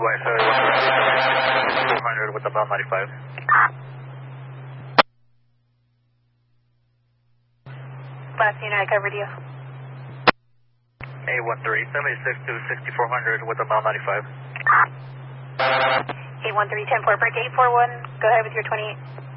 West 400 with the Mile 95. Last unit, I covered you. A13, 76 to 6400 with the Mile 95. A13, 10 4 break 841, go ahead with your 28.